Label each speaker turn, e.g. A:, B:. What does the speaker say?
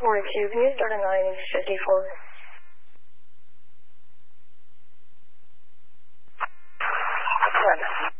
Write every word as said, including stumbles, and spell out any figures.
A: forty-two, can you start a nine fifty-four?
B: Affirmative.